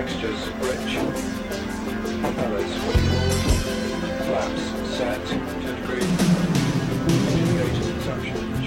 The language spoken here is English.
fixtures rich. Propellers fully forward. Flaps set. 10 degrees.